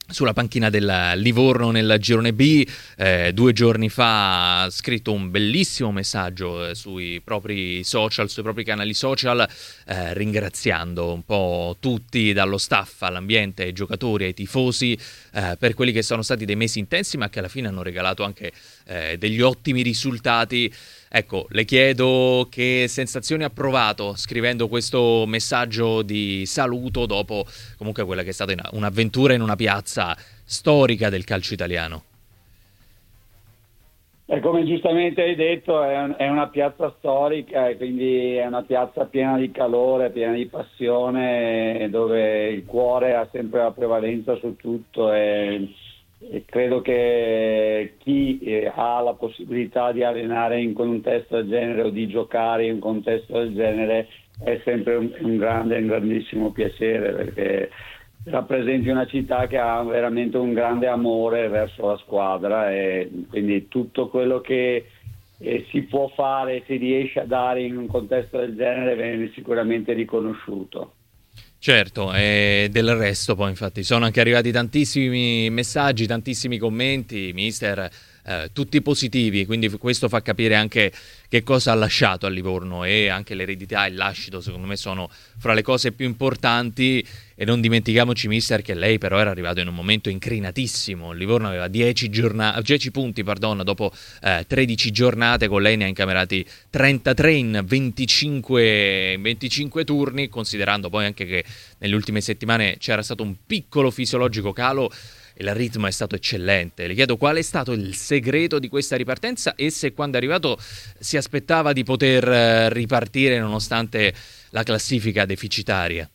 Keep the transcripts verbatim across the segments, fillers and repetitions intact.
sulla panchina del Livorno nel girone B. Eh, due giorni fa ha scritto un bellissimo messaggio eh, sui propri social, sui propri canali social, eh, ringraziando un po' tutti, dallo staff all'ambiente, ai giocatori, ai tifosi, eh, per quelli che sono stati dei mesi intensi, ma che alla fine hanno regalato anche eh, degli ottimi risultati. Ecco, le chiedo che sensazioni ha provato scrivendo questo messaggio di saluto dopo comunque quella che è stata un'avventura in una piazza storica del calcio italiano. E come giustamente hai detto, è, un, è una piazza storica e quindi è una piazza piena di calore, piena di passione, dove il cuore ha sempre la prevalenza su tutto e, e credo che chi eh, ha la possibilità di allenare in un contesto del genere o di giocare in un contesto del genere è sempre un, un grande, un grandissimo piacere, perché rappresenti una città che ha veramente un grande amore verso la squadra e quindi tutto quello che eh, si può fare, si riesce a dare in un contesto del genere, viene sicuramente riconosciuto. Certo, e del resto poi infatti sono anche arrivati tantissimi messaggi, tantissimi commenti, mister, eh, tutti positivi, quindi questo fa capire anche che cosa ha lasciato a Livorno, e anche l'eredità e il lascito secondo me sono fra le cose più importanti. E non dimentichiamoci, mister, che lei però era arrivato in un momento incrinatissimo. Il Livorno aveva dieci, giorna- dieci punti pardon, dopo eh, tredici giornate, con lei ne ha incamerati trentatré in venticinque, venticinque turni, considerando poi anche che nelle ultime settimane c'era stato un piccolo fisiologico calo e il ritmo è stato eccellente. Le chiedo qual è stato il segreto di questa ripartenza e se quando è arrivato si aspettava di poter eh, ripartire nonostante la classifica deficitaria.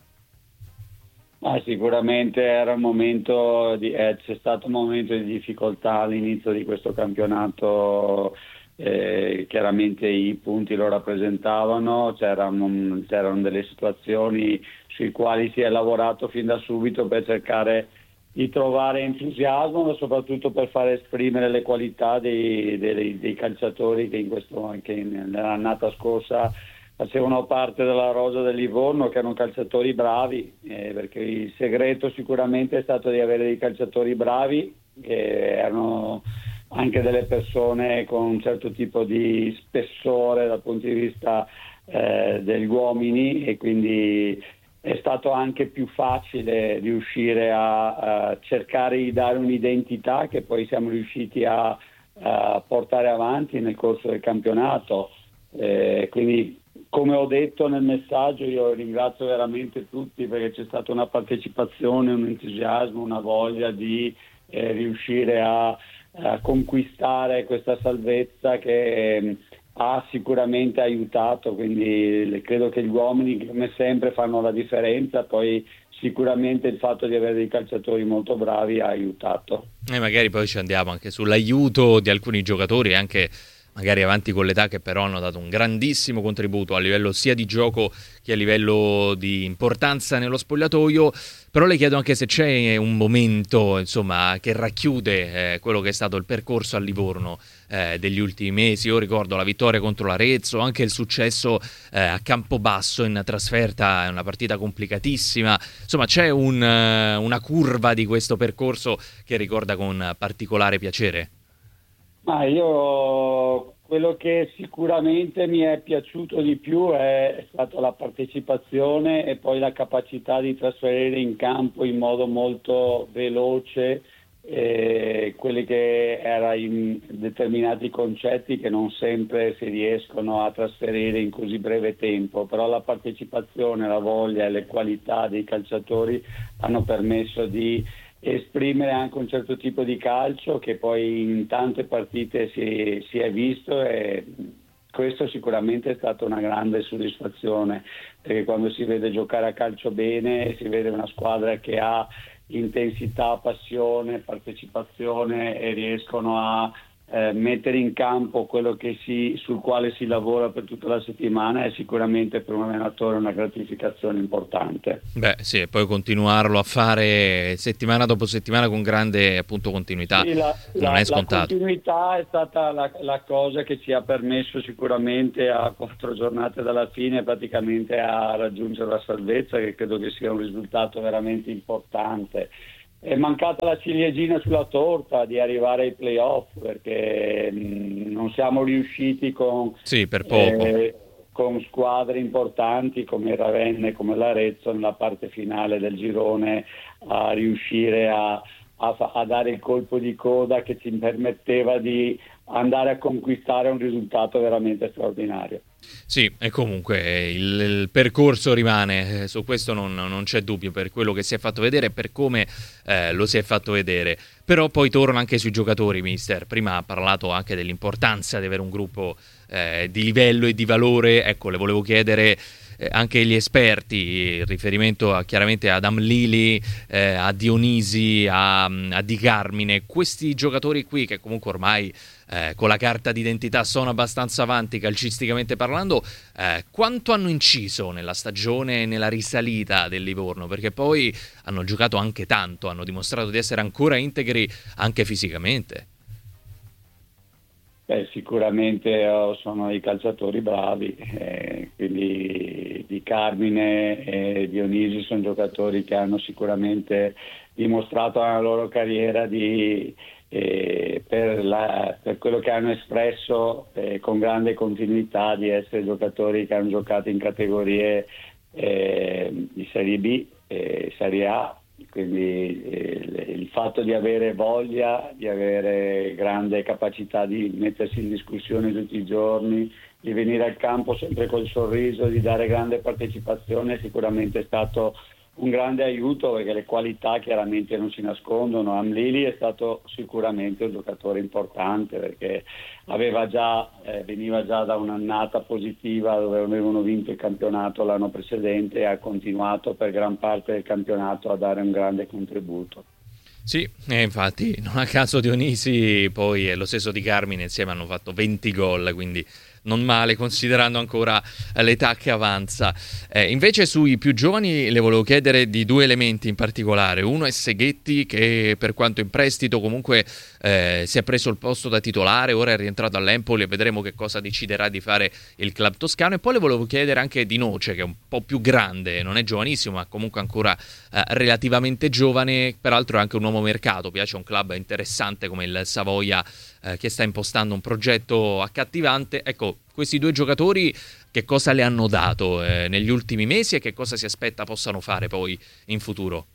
Ah, sicuramente era un momento di, eh, c'è stato un momento di difficoltà all'inizio di questo campionato, eh, chiaramente i punti lo rappresentavano, c'erano, c'erano delle situazioni sui quali si è lavorato fin da subito per cercare di trovare entusiasmo, ma soprattutto per far esprimere le qualità dei, dei, dei calciatori che in questo, anche nell'annata scorsa facevano parte della rosa del Livorno, che erano calciatori bravi, eh, perché il segreto sicuramente è stato di avere dei calciatori bravi, che erano anche delle persone con un certo tipo di spessore dal punto di vista eh, degli uomini, e quindi è stato anche più facile riuscire a, a cercare di dare un'identità che poi siamo riusciti a, a portare avanti nel corso del campionato. Eh, quindi, come ho detto nel messaggio, io ringrazio veramente tutti, perché c'è stata una partecipazione, un entusiasmo, una voglia di eh, riuscire a, a conquistare questa salvezza che eh, ha sicuramente aiutato, quindi credo che gli uomini come sempre fanno la differenza, poi sicuramente il fatto di avere dei calciatori molto bravi ha aiutato. E magari poi ci andiamo anche sull'aiuto di alcuni giocatori, anche magari avanti con l'età, che però hanno dato un grandissimo contributo a livello sia di gioco che a livello di importanza nello spogliatoio. Però le chiedo anche se c'è un momento, insomma, che racchiude eh, quello che è stato il percorso a Livorno eh, degli ultimi mesi. Io ricordo la vittoria contro l'Arezzo, anche il successo eh, a Campobasso in trasferta, è una partita complicatissima. Insomma, c'è un, uh, una curva di questo percorso che ricorda con particolare piacere. Ma io quello che sicuramente mi è piaciuto di più è, è stata la partecipazione e poi la capacità di trasferire in campo in modo molto veloce eh, quelli che erano in determinati concetti che non sempre si riescono a trasferire in così breve tempo, però la partecipazione, la voglia e le qualità dei calciatori hanno permesso di esprimere anche un certo tipo di calcio che poi in tante partite si, si è visto, e questo sicuramente è stata una grande soddisfazione, perché quando si vede giocare a calcio bene, si vede una squadra che ha intensità, passione, partecipazione e riescono a eh, mettere in campo quello che si, sul quale si lavora per tutta la settimana, è sicuramente per un allenatore una gratificazione importante. Beh sì, e poi continuarlo a fare settimana dopo settimana con grande appunto continuità Sì, la, non la, è la scontato. continuità è stata la, la cosa che ci ha permesso sicuramente a quattro giornate dalla fine praticamente a raggiungere la salvezza, che credo che sia un risultato veramente importante. è mancata la ciliegina sulla torta di arrivare ai playoff, perché mh, non siamo riusciti con, Sì, per poco. eh, con squadre importanti come il Ravenna e come l'Arezzo nella parte finale del girone a riuscire a, a fa- a dare il colpo di coda che ci permetteva di andare a conquistare un risultato veramente straordinario. Sì, e comunque eh, il, il percorso rimane, eh, su questo non, non c'è dubbio, per quello che si è fatto vedere e per come eh, lo si è fatto vedere. Però poi torno anche sui giocatori, mister. Prima ha parlato anche dell'importanza di avere un gruppo eh, di livello e di valore. Ecco, le volevo chiedere eh, anche gli esperti, il riferimento a, chiaramente ad Amlili, eh, a Dionisi, a, a Di Carmine, questi giocatori qui che comunque ormai eh, con la carta d'identità sono abbastanza avanti calcisticamente parlando, eh, quanto hanno inciso nella stagione e nella risalita del Livorno? Perché poi hanno giocato anche tanto, hanno dimostrato di essere ancora integri anche fisicamente. Beh, sicuramente oh, sono i calciatori bravi, eh, quindi Di Carmine e Dionisi sono giocatori che hanno sicuramente dimostrato nella loro carriera di, eh, per, la- per quello che hanno espresso eh, con grande continuità di essere giocatori che hanno giocato in categorie eh, di Serie B, eh, Serie A. Quindi eh, il fatto di avere voglia, di avere grande capacità di mettersi in discussione tutti i giorni, di venire al campo sempre col sorriso, di dare grande partecipazione, sicuramente è stato un grande aiuto, perché le qualità chiaramente non si nascondono. Amlili è stato sicuramente un giocatore importante, perché aveva già, eh, veniva già da un'annata positiva dove avevano vinto il campionato l'anno precedente e ha continuato per gran parte del campionato a dare un grande contributo. Sì, e infatti non a caso Dionisi poi e lo stesso Di Carmine insieme hanno fatto venti gol, quindi non male considerando ancora l'età che avanza. Eh, invece sui più giovani le volevo chiedere di due elementi in particolare. Uno è Seghetti, che per quanto in prestito comunque eh, si è preso il posto da titolare, ora è rientrato all'Empoli e vedremo che cosa deciderà di fare il club toscano. E poi le volevo chiedere anche di Noce, che è un po' più grande, non è giovanissimo ma comunque ancora eh, relativamente giovane, peraltro è anche un uomo mercato, piace un club interessante come il Savoia eh, che sta impostando un progetto accattivante. Ecco, questi due giocatori che cosa le hanno dato eh, negli ultimi mesi e che cosa si aspetta possano fare poi in futuro?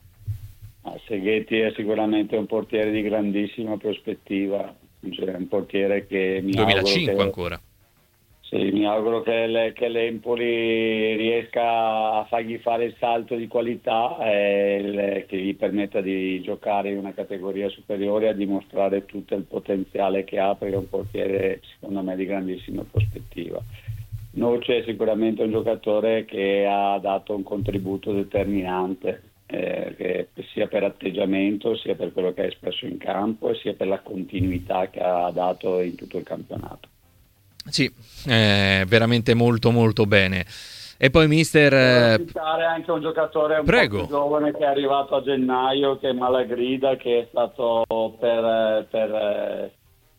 Ah, Seghetti è sicuramente un portiere di grandissima prospettiva, cioè un portiere che mi auguro duemilacinque che ancora. Sì, mi auguro che, le- che l'Empoli riesca a fargli fare il salto di qualità e il- che gli permetta di giocare in una categoria superiore, a dimostrare tutto il potenziale che ha, perché è un portiere secondo me di grandissima prospettiva. Noce è sicuramente un giocatore che ha dato un contributo determinante, eh, che sia per atteggiamento, sia per quello che ha espresso in campo e sia per la continuità che ha dato in tutto il campionato. Sì, eh, veramente molto molto bene. E poi mister, Vorrei eh, citare anche un giocatore un po' più prego. giovane che è arrivato a gennaio, che è Malagrida, che è stato per, per eh,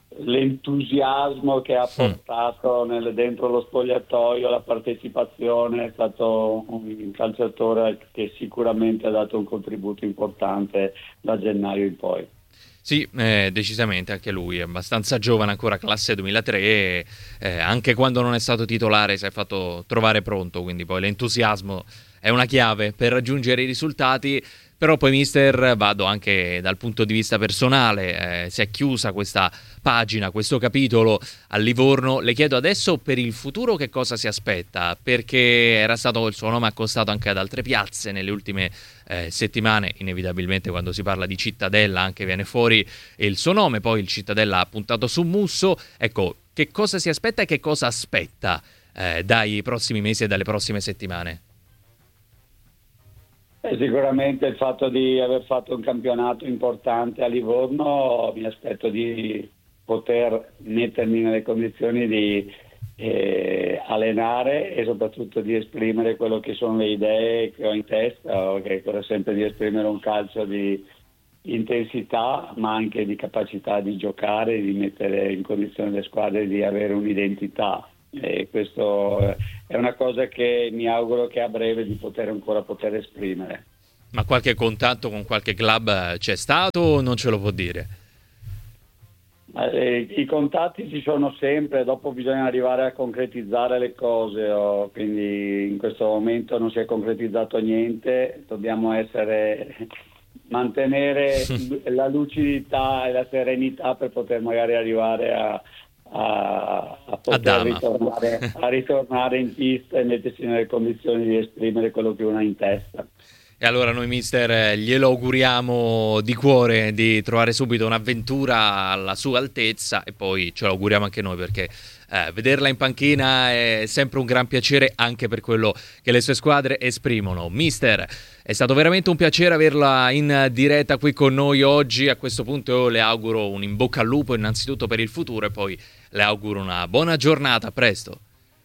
l'entusiasmo che ha Mm. portato nel- dentro lo spogliatoio, la partecipazione, è stato un calciatore che sicuramente ha dato un contributo importante da gennaio in poi. Sì, eh, decisamente anche lui, è abbastanza giovane ancora, classe duemilatré, e, eh, anche quando non è stato titolare si è fatto trovare pronto, quindi poi l'entusiasmo è una chiave per raggiungere i risultati. Però poi mister, vado anche dal punto di vista personale, eh, si è chiusa questa pagina, questo capitolo a Livorno. Le chiedo adesso per il futuro che cosa si aspetta, perché era stato il suo nome accostato anche ad altre piazze nelle ultime eh, settimane, inevitabilmente quando si parla di Cittadella anche viene fuori il suo nome, poi il Cittadella ha puntato su Musso. Ecco, che cosa si aspetta e che cosa aspetta eh, dai prossimi mesi e dalle prossime settimane? Eh, sicuramente il fatto di aver fatto un campionato importante a Livorno, mi aspetto di poter mettermi nelle condizioni di eh, allenare e soprattutto di esprimere quello che sono le idee che ho in testa, che è quello sempre di esprimere un calcio di intensità, ma anche di capacità di giocare, di mettere in condizione le squadre di avere un'identità. E questo eh, è una cosa che mi auguro che a breve di poter ancora poter esprimere. Ma qualche contatto con qualche club c'è stato o non ce lo può dire? Eh, I contatti ci sono sempre, dopo bisogna arrivare a concretizzare le cose, oh, quindi in questo momento non si è concretizzato niente, dobbiamo essere, mantenere la lucidità e la serenità per poter magari arrivare a, a, a poter ritornare, a ritornare in pista e mettersi nelle condizioni di esprimere quello che uno ha in testa. E allora noi mister glielo auguriamo di cuore di trovare subito un'avventura alla sua altezza, e poi ce lo auguriamo anche noi, perché eh, vederla in panchina è sempre un gran piacere, anche per quello che le sue squadre esprimono. Mister, è stato veramente un piacere averla in diretta qui con noi oggi. A questo punto io le auguro un in bocca al lupo innanzitutto per il futuro, e poi le auguro una buona giornata. A presto.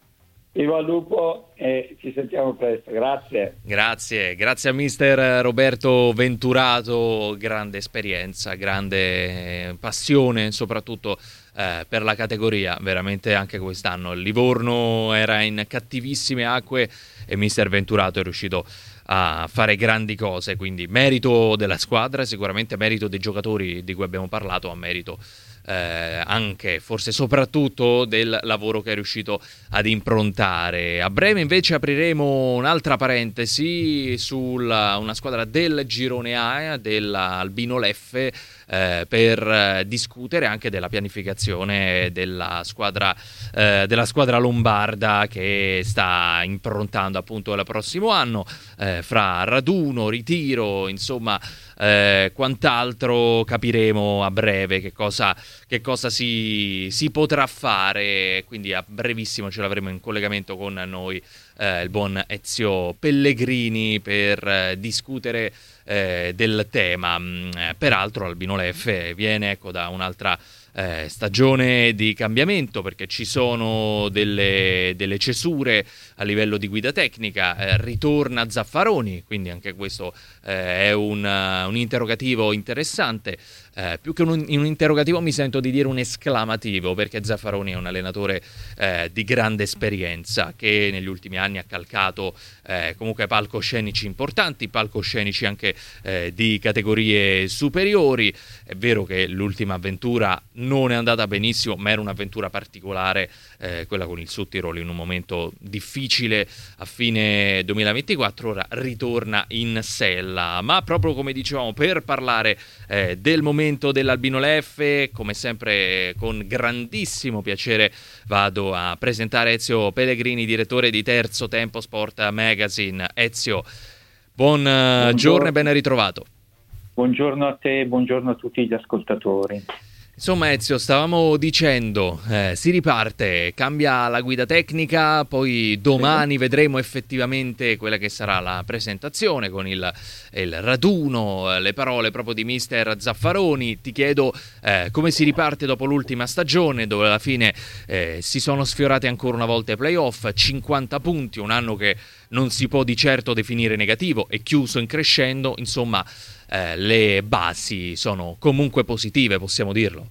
Viva il lupo e ci sentiamo presto, grazie. Grazie, grazie a mister Roberto Venturato, grande esperienza, grande passione soprattutto eh, per la categoria, veramente anche quest'anno. Il Livorno era in cattivissime acque e mister Venturato è riuscito a fare grandi cose, quindi merito della squadra, sicuramente merito dei giocatori di cui abbiamo parlato, a merito Eh, anche, forse soprattutto, del lavoro che è riuscito ad improntare. A breve invece apriremo un'altra parentesi sulla una squadra del Girone A, dell'Albino Leffe, eh, per eh, discutere anche della pianificazione della squadra, eh, della squadra lombarda, che sta improntando appunto il prossimo anno, eh, fra raduno, ritiro, insomma Eh, quant'altro capiremo a breve che cosa, che cosa si, si potrà fare, quindi a brevissimo ce l'avremo in collegamento con noi eh, il buon Ezio Pellegrini per eh, discutere eh, del tema. Eh, peraltro l'Albino Leffe viene ecco da un'altra Eh, stagione di cambiamento, perché ci sono delle, delle cesure a livello di guida tecnica, eh, ritorna Zaffaroni, quindi anche questo eh, è un, uh, un interrogativo interessante. Eh, più che un, un interrogativo mi sento di dire un esclamativo, perché Zaffaroni è un allenatore eh, di grande esperienza, che negli ultimi anni ha calcato eh, comunque palcoscenici importanti, palcoscenici anche eh, di categorie superiori. È vero che l'ultima avventura non è andata benissimo, ma era un'avventura particolare, eh, quella con il Südtirol, in un momento difficile a fine duemilaventiquattro. Ora ritorna in sella, ma proprio come dicevamo, per parlare eh, del momento dell'Albino Leffe, come sempre con grandissimo piacere vado a presentare Ezio Pellegrini, direttore di Terzo Tempo Sport Magazine. Ezio, buon buongiorno, giorno e ben ritrovato. Buongiorno a te, buongiorno a tutti gli ascoltatori. Insomma Ezio, stavamo dicendo, eh, si riparte, cambia la guida tecnica, poi domani sì. vedremo effettivamente quella che sarà la presentazione con il, il raduno, le parole proprio di mister Zaffaroni. Ti chiedo eh, come si riparte dopo l'ultima stagione, dove alla fine eh, si sono sfiorati ancora una volta i playoff, cinquanta punti, un anno che non si può di certo definire negativo, è chiuso in crescendo, insomma eh, le basi sono comunque positive, possiamo dirlo.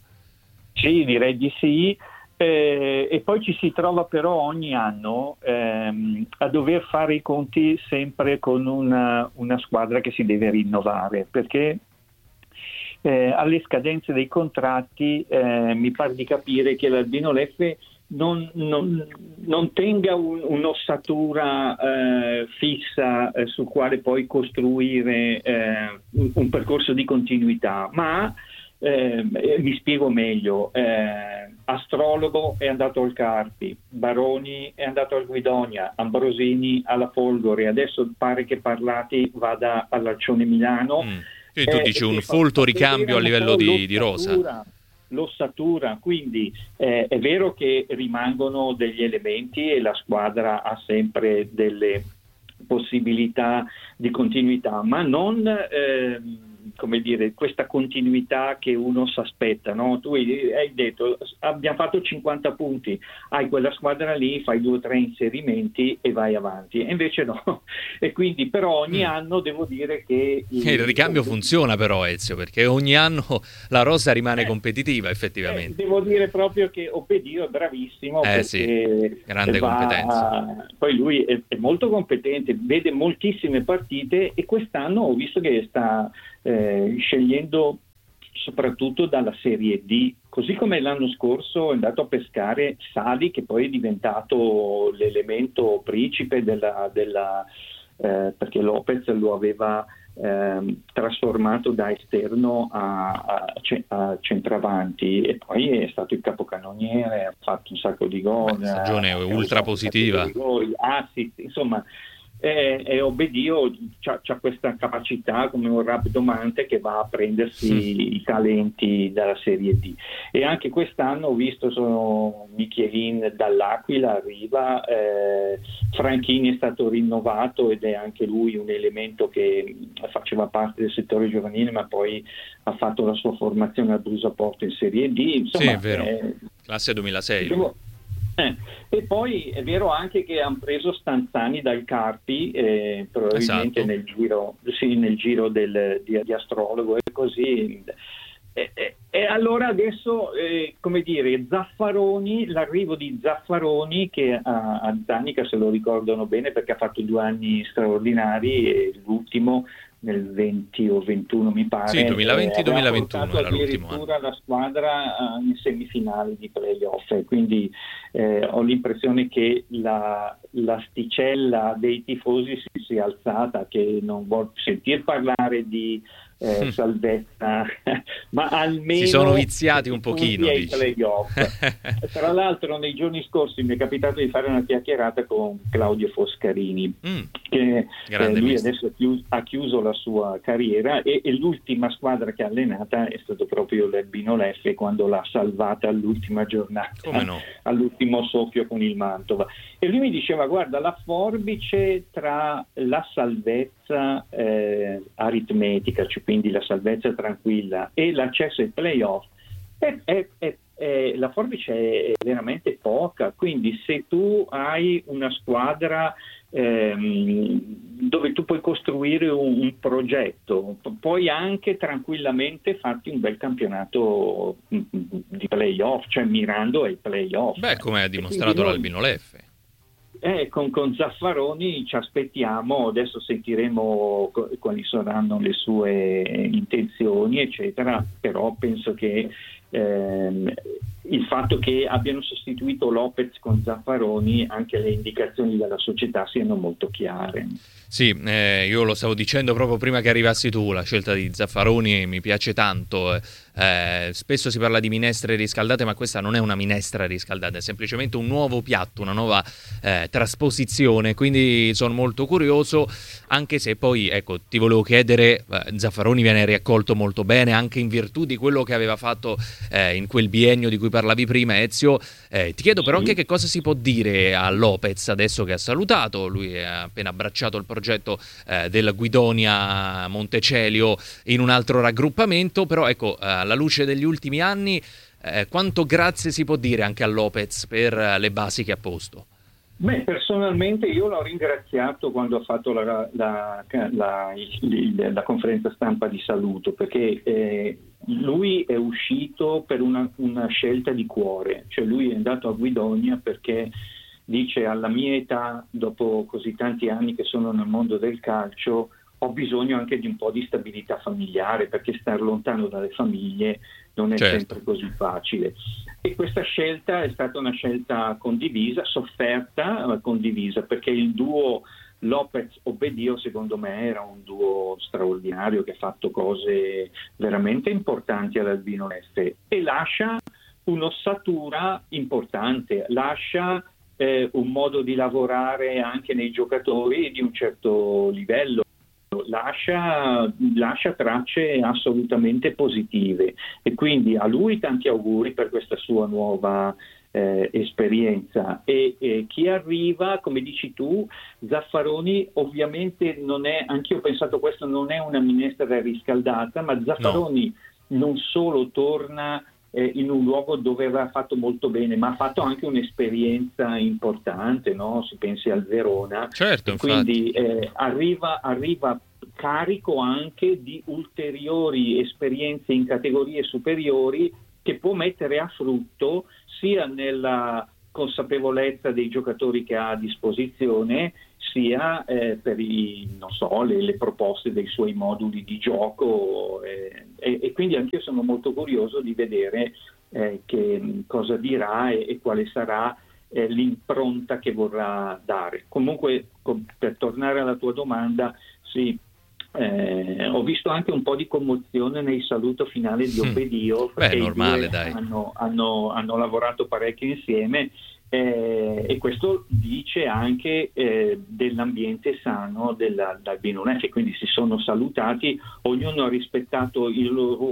Sì, direi di sì, eh, e poi ci si trova però ogni anno ehm, a dover fare i conti sempre con una, una squadra che si deve rinnovare, perché eh, alle scadenze dei contratti eh, mi pare di capire che l'Albino Leffe Non, non, non tenga un, un'ossatura eh, fissa eh, sul quale poi costruire eh, un, un percorso di continuità, ma eh, mi spiego meglio. eh, Astrologo è andato al Carpi, Baroni è andato al Guidonia, Ambrosini alla Folgore, adesso pare che Parlati vada all'Alcione Milano. Mm. E tu eh, dici un folto ricambio a livello di, di rosa. L'ossatura, quindi eh, è vero che rimangono degli elementi e la squadra ha sempre delle possibilità di continuità, ma non, eh, come dire, questa continuità che uno si aspetta, no? Tu hai detto abbiamo fatto cinquanta punti, hai quella squadra lì, fai due o tre inserimenti e vai avanti, e invece no. E quindi però ogni mm. anno devo dire che il, il ricambio il... funziona però, Ezio, perché ogni anno la rosa rimane eh, competitiva effettivamente. Eh, devo dire proprio che Opedio è bravissimo, eh, perché sì. Grande va, competenza. Poi lui è, è molto competente, vede moltissime partite, e quest'anno ho visto che sta eh, scegliendo soprattutto dalla Serie D, così come l'anno scorso è andato a pescare Sali, che poi è diventato l'elemento principe della, della eh, perché Lopez lo aveva eh, trasformato da esterno a, a, a centravanti, e poi è stato il capocannoniere, ha fatto un sacco di gol. Beh, stagione ultra positiva. Ah sì, insomma. E, e Obedio c'ha questa capacità come un rabdomante che va a prendersi mm. i talenti dalla Serie D. E anche quest'anno ho visto sono Michelin dall'Aquila arriva, eh, Franchini è stato rinnovato ed è anche lui un elemento che faceva parte del settore giovanile, ma poi ha fatto la sua formazione al Brusaporto in Serie D. Insomma, sì, è vero, eh, classe duemilasei. Devo, Eh, e poi è vero anche che hanno preso Stanzani dal Carpi, eh, probabilmente esatto. nel giro, sì, nel giro del, di, di astrologo e così. E, e, e allora adesso, eh, come dire, Zaffaroni, l'arrivo di Zaffaroni, che a, a Zanica se lo ricordano bene perché ha fatto due anni straordinari, e l'ultimo nel venti o ventuno mi pare, sì, duemilaventi eh, duemilaventuno era l'ultimo anno. Addirittura la squadra uh, in semifinali di playoff, e quindi eh, ho l'impressione che la, l'asticella dei tifosi si sia alzata, che non vuol sentir parlare di eh, mm. salvezza, ma almeno si sono viziati un pochino, dici. Playoff. Tra l'altro nei giorni scorsi mi è capitato di fare una chiacchierata con Claudio Foscarini, mm. che eh, lui adesso ha chiuso, ha chiuso la sua carriera, e, e l'ultima squadra che ha allenata è stato proprio l'Albino Leffe, quando l'ha salvata all'ultima giornata, come no? all'ultimo soffio con il Mantova. E lui mi diceva: guarda, la forbice tra la salvezza eh, aritmetica, cioè quindi la salvezza tranquilla, e l'accesso ai playoff, è, è, è, è, la forbice è veramente poca. Quindi se tu hai una squadra ehm, dove tu puoi costruire un, un progetto, puoi anche tranquillamente farti un bel campionato di playoff, cioè mirando ai playoff. Beh, come ha dimostrato l'Albino Leffe. Eh, con, con Zaffaroni ci aspettiamo, adesso sentiremo co- quali saranno le sue intenzioni eccetera, però penso che ehm, il fatto che abbiano sostituito Lopez con Zaffaroni, anche le indicazioni della società siano molto chiare. Sì, eh, io lo stavo dicendo proprio prima che arrivassi tu, la scelta di Zaffaroni mi piace tanto. Eh, spesso si parla di minestre riscaldate, ma questa non è una minestra riscaldata, è semplicemente un nuovo piatto, una nuova eh, trasposizione, quindi sono molto curioso, anche se poi, ecco, ti volevo chiedere, eh, Zaffaroni viene riaccolto molto bene, anche in virtù di quello che aveva fatto eh, in quel biennio di cui parlavi prima, Ezio. Eh, ti chiedo però anche che cosa si può dire a Lopez adesso che ha salutato, lui ha appena abbracciato il progetto eh, del Guidonia Montecelio in un altro raggruppamento, però ecco, eh, alla luce degli ultimi anni, eh, quanto grazie si può dire anche a Lopez per eh, le basi che ha posto? Beh, personalmente io l'ho ringraziato quando ha fatto la, la, la, la, la conferenza stampa di saluto, perché eh, lui è uscito per una, una scelta di cuore, cioè lui è andato a Guidonia perché dice: alla mia età, dopo così tanti anni che sono nel mondo del calcio, ho bisogno anche di un po' di stabilità familiare, perché stare lontano dalle famiglie non è certo. sempre così facile. E questa scelta è stata una scelta condivisa, sofferta, ma condivisa, perché il duo Lopez-Obedio secondo me era un duo straordinario che ha fatto cose veramente importanti all'Albino Leffe, e lascia un'ossatura importante, lascia eh, un modo di lavorare anche nei giocatori di un certo livello. Lascia, lascia tracce assolutamente positive, e quindi a lui tanti auguri per questa sua nuova eh, esperienza. E eh, chi arriva, come dici tu, Zaffaroni ovviamente non è, anch'io ho pensato questo, non è una minestra riscaldata, ma Zaffaroni no. non solo torna eh, in un luogo dove aveva fatto molto bene, ma ha fatto anche un'esperienza importante, no? Si pensi al Verona, certo, quindi eh, arriva, arriva carico anche di ulteriori esperienze in categorie superiori che può mettere a frutto sia nella consapevolezza dei giocatori che ha a disposizione, sia eh, per i, non so, le, le proposte dei suoi moduli di gioco eh, e, e quindi anch'io sono molto curioso di vedere eh, che cosa dirà e, e quale sarà eh, l'impronta che vorrà dare. Comunque, com- per tornare alla tua domanda, sì, Eh, ho visto anche un po' di commozione nel saluto finale di Obedio, perché Beh, normale, i due dai. Hanno, hanno, hanno lavorato parecchio insieme eh, e questo dice anche eh, dell'ambiente sano dell'Albino Leffe, quindi si sono salutati, ognuno ha rispettato il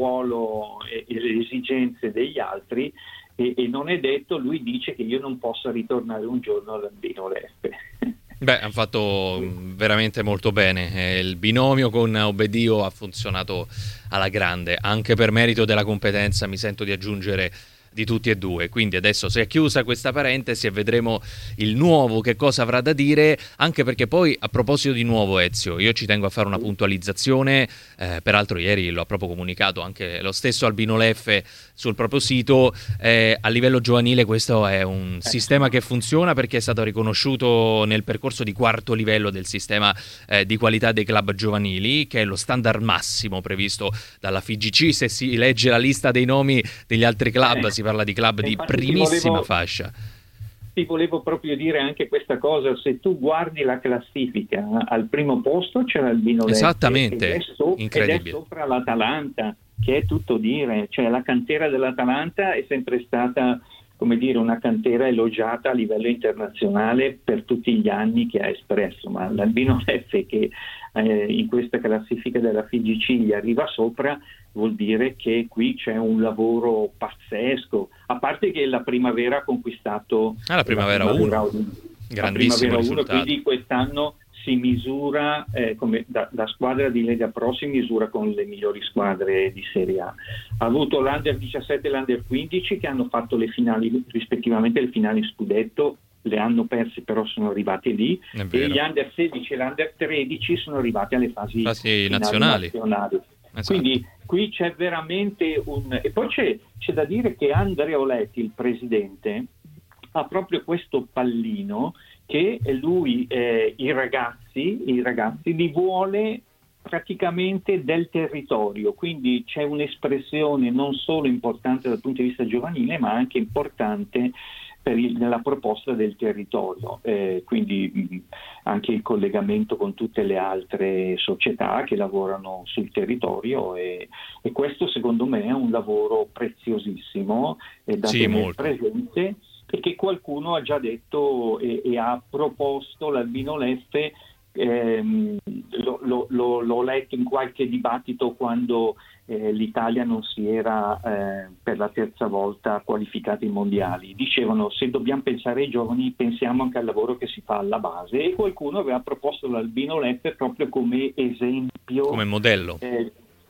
ruolo e, e le esigenze degli altri e, e non è detto, lui dice che io non possa ritornare un giorno all'Albino Leffe. Beh, hanno fatto veramente molto bene. Il binomio con Obedio ha funzionato alla grande, anche per merito della competenza, mi sento di aggiungere, di tutti e due. Quindi adesso si è chiusa questa parentesi e vedremo il nuovo che cosa avrà da dire, anche perché poi, a proposito di nuovo, Ezio, io ci tengo a fare una puntualizzazione, eh, peraltro ieri lo ha proprio comunicato anche lo stesso Albino Leffe sul proprio sito, eh, a livello giovanile questo è un sistema che funziona perché è stato riconosciuto nel percorso di quarto livello del sistema eh, di qualità dei club giovanili, che è lo standard massimo previsto dalla F I G C. Se si legge la lista dei nomi degli altri club Eh. si parla di club di Infatti primissima volevo, fascia. ti volevo proprio dire anche questa cosa: se tu guardi la classifica, al primo posto c'è l'Albino Leffe, Esattamente, ed è, so- incredibile. ed è sopra l'Atalanta, che è tutto dire, cioè la cantera dell'Atalanta è sempre stata, come dire, una cantera elogiata a livello internazionale per tutti gli anni che ha espresso, ma l'Albino Leffe che eh, in questa classifica della F I G C gli arriva sopra vuol dire che qui c'è un lavoro pazzesco, a parte che la Primavera ha conquistato Ah, la Primavera uno, grandissimo risultato. Quindi quest'anno si misura eh, come da, da squadra di Lega Pro, si misura con le migliori squadre di Serie A. Ha avuto l'Under diciassette e l'Under quindici che hanno fatto le finali, rispettivamente le finali scudetto, le hanno perse però sono arrivati lì, e gli Under sedici e l'Under tredici sono arrivati alle fasi, fasi nazionali. nazionali. Esatto. Quindi qui c'è veramente un... E poi c'è, c'è da dire che Andrea Oletti, il presidente, ha proprio questo pallino che lui eh, i ragazzi, i ragazzi li vuole praticamente del territorio, quindi c'è un'espressione non solo importante dal punto di vista giovanile, ma anche importante per il, nella proposta del territorio, eh, quindi mh, anche il collegamento con tutte le altre società che lavorano sul territorio, e, e questo secondo me è un lavoro preziosissimo eh, da sì, tenere molto. presente, e che qualcuno ha già detto e, e ha proposto l'Albino Leffe. Ehm, lo, lo, lo, l'ho letto in qualche dibattito quando eh, l'Italia non si era eh, per la terza volta qualificata ai mondiali. Dicevano: se dobbiamo pensare ai giovani, pensiamo anche al lavoro che si fa alla base, e qualcuno aveva proposto l'Albino Leffe proprio come esempio, come modello. eh,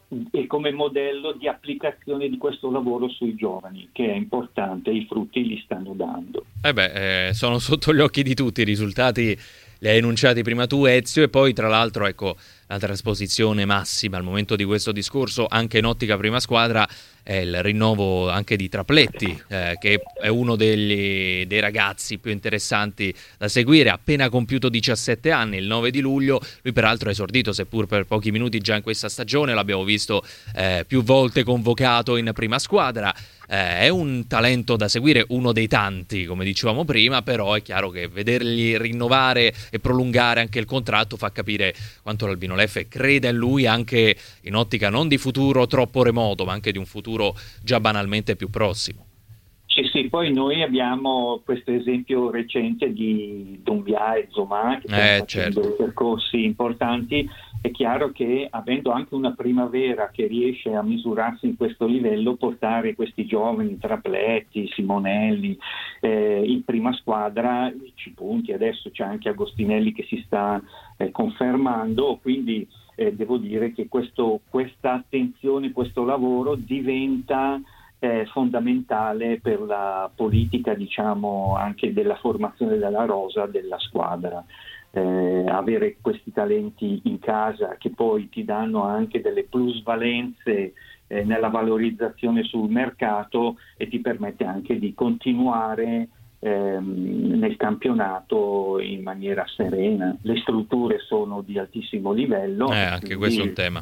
e come modello di applicazione di questo lavoro sui giovani, che è importante, i frutti li stanno dando. Eh beh, eh, sono sotto gli occhi di tutti, i risultati li hai enunciati prima tu, Ezio, e poi tra l'altro, ecco, la trasposizione massima al momento di questo discorso, anche in ottica prima squadra, è il rinnovo anche di Trapletti, eh, che è uno degli, dei ragazzi più interessanti da seguire, appena compiuto diciassette anni, il nove di luglio. Lui peraltro è esordito, seppur per pochi minuti, già in questa stagione, l'abbiamo visto eh, più volte convocato in prima squadra. Eh, è un talento da seguire, uno dei tanti, come dicevamo prima, però è chiaro che vedergli rinnovare e prolungare anche il contratto fa capire quanto l'Albino Leffe creda in lui, anche in ottica non di futuro troppo remoto, ma anche di un futuro già banalmente più prossimo. Sì, sì, poi noi abbiamo questo esempio recente di Doumbia e Zoma, che stanno Eh, facendo certo. percorsi importanti, è chiaro che avendo anche una primavera che riesce a misurarsi in questo livello, portare questi giovani, Trapletti, Simonelli, eh, in prima squadra ci punti. Adesso c'è anche Agostinelli che si sta eh, confermando, quindi eh, devo dire che questo, questa attenzione, questo lavoro diventa eh, fondamentale per la politica, diciamo, anche della formazione della rosa della squadra. Eh, avere questi talenti in casa che poi ti danno anche delle plusvalenze eh, nella valorizzazione sul mercato e ti permette anche di continuare ehm, nel campionato in maniera serena. Le strutture sono di altissimo livello. Eh, anche questo è un tema.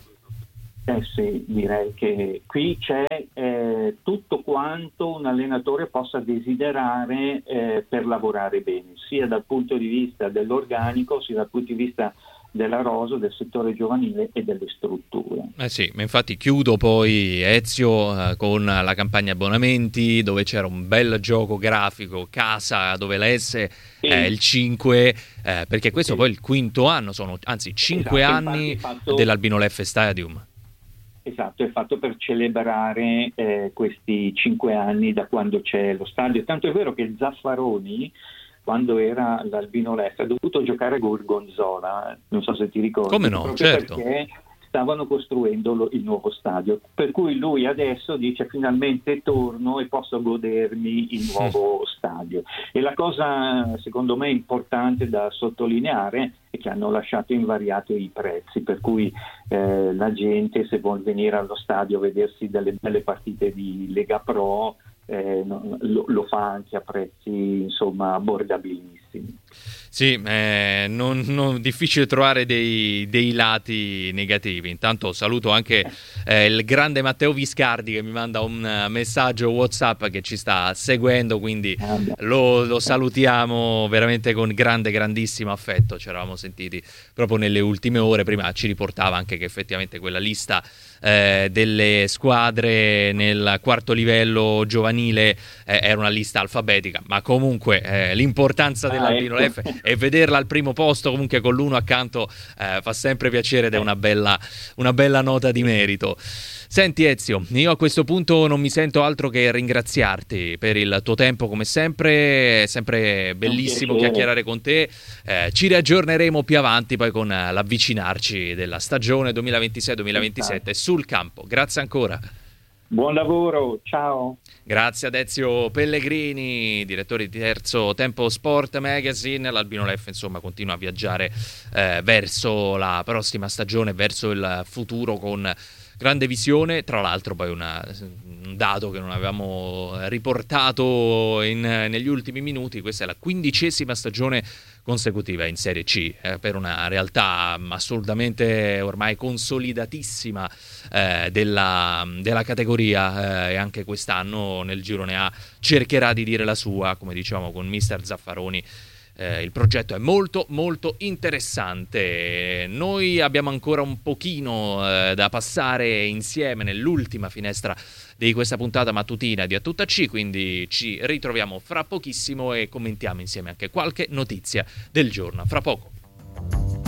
Eh sì, direi che qui c'è eh, tutto quanto un allenatore possa desiderare eh, per lavorare bene, sia dal punto di vista dell'organico, sia dal punto di vista della rosa, del settore giovanile e delle strutture. Eh sì, ma infatti chiudo poi Ezio eh, con la campagna abbonamenti, dove c'era un bel gioco grafico, casa dove la S sì. è il cinque, eh, perché questo sì. poi è il quinto anno, sono anzi cinque esatto, anni fatto... dell'Albino Leffe Stadium. Esatto, è fatto per celebrare eh, questi cinque anni da quando c'è lo stadio. Tanto è vero che Zaffaroni, quando era l'Albino Leffe, ha dovuto giocare a Gorgonzola, non so se ti ricordi. Come no, certo. Perché stavano costruendo lo, il nuovo stadio, per cui lui adesso dice finalmente torno e posso godermi il nuovo stadio. E la cosa secondo me importante da sottolineare è che hanno lasciato invariati i prezzi, per cui eh, la gente, se vuol venire allo stadio a vedersi delle belle partite di Lega Pro, eh, no, lo, lo fa anche a prezzi insomma abbordabilissimi. Sì, eh, non, non difficile trovare dei, dei lati negativi. Intanto saluto anche eh, il grande Matteo Viscardi che mi manda un messaggio WhatsApp che ci sta seguendo, quindi lo, lo salutiamo veramente con grande, grandissimo affetto. Ci eravamo sentiti proprio nelle ultime ore, prima ci riportava anche che effettivamente quella lista eh, delle squadre nel quarto livello giovanile eh, era una lista alfabetica, ma comunque eh, l'importanza dell'Albino Leffe e vederla al primo posto comunque con l'uno accanto eh, fa sempre piacere ed è una bella, una bella nota di merito. Senti Ezio, io a questo punto non mi sento altro che ringraziarti per il tuo tempo come sempre, è sempre bellissimo chiacchierare con te, eh, ci riaggiorneremo più avanti poi con l'avvicinarci della stagione duemilaventisei duemilaventisette sul campo. Grazie ancora. Buon lavoro, ciao. Grazie ad Ezio Pellegrini, direttore di Terzo Tempo Sport Magazine. L'Albino Leffe insomma continua a viaggiare eh, verso la prossima stagione, verso il futuro con grande visione. Tra l'altro poi una, un dato che non avevamo riportato in, negli ultimi minuti: questa è la quindicesima stagione consecutiva in Serie C eh, per una realtà assolutamente ormai consolidatissima eh, della, della categoria, eh, e anche quest'anno nel girone A cercherà di dire la sua, come diciamo con mister Zaffaroni. Eh, il progetto è molto molto interessante. Noi abbiamo ancora un pochino eh, da passare insieme nell'ultima finestra di questa puntata mattutina di A Tutta C, quindi ci ritroviamo fra pochissimo e commentiamo insieme anche qualche notizia del giorno. Fra poco.